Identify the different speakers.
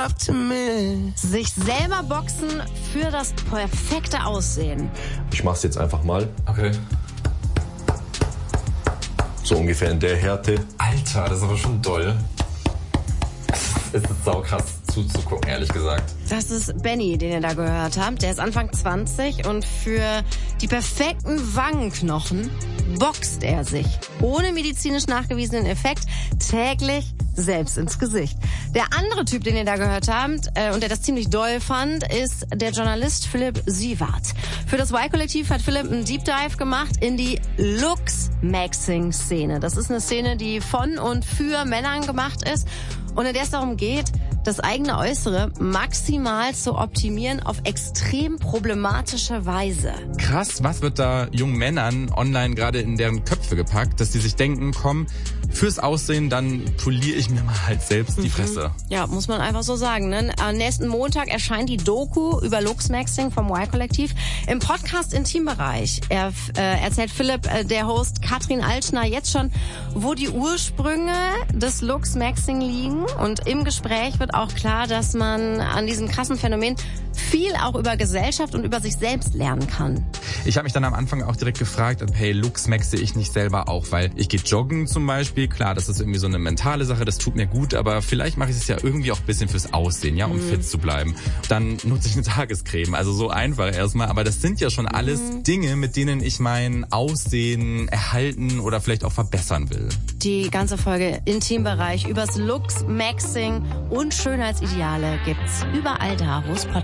Speaker 1: enough to miss.
Speaker 2: Sich selber boxen für das perfekte Aussehen.
Speaker 3: Ich mach's jetzt einfach mal.
Speaker 4: Okay.
Speaker 3: So ungefähr in der Härte.
Speaker 4: Alter, das ist aber schon doll. Es ist saukrass zuzugucken, ehrlich gesagt.
Speaker 2: Das ist Benny, den ihr da gehört habt. Der ist Anfang 20 und für die perfekten Wangenknochen boxt er sich ohne medizinisch nachgewiesenen Effekt täglich selbst ins Gesicht. Der andere Typ, den ihr da gehört habt und der das ziemlich doll fand, ist der Journalist Philipp Siewert. Für das Y-Kollektiv hat Philipp einen Deep Dive gemacht in die Looks-Maxing-Szene. Das ist eine Szene, die von und für Männern gemacht ist und in der es darum geht, das eigene Äußere maximal zu optimieren auf extrem problematische Weise.
Speaker 5: Krass, was wird da jungen Männern online gerade in deren Köpfe gepackt, dass die sich denken, komm, fürs Aussehen, dann poliere ich mir mal halt selbst die Fresse.
Speaker 2: Ja, muss man einfach so sagen. Ne? Am nächsten Montag erscheint die Doku über Looks-Maxing vom Y-Kollektiv im Podcast Intimbereich. Erzählt Philipp, der Host Katrin Altschner, jetzt schon, wo die Ursprünge des Looks-Maxing liegen. Und im Gespräch wird auch klar, dass man an diesem krassen Phänomen viel auch über Gesellschaft und über sich selbst lernen kann.
Speaker 5: Ich habe mich dann am Anfang auch direkt gefragt, hey, Looks maxe ich nicht selber auch, weil ich gehe joggen zum Beispiel, klar, das ist irgendwie so eine mentale Sache, das tut mir gut, aber vielleicht mache ich es ja irgendwie auch ein bisschen fürs Aussehen, ja, um fit zu bleiben. Dann nutze ich eine Tagescreme, also so einfach erstmal, aber das sind ja schon alles Dinge, mit denen ich mein Aussehen erhalten oder vielleicht auch verbessern will.
Speaker 2: Die ganze Folge Intimbereich übers Looks-Maxing und Schönheitsideale gibt's überall da, wo es Podcasts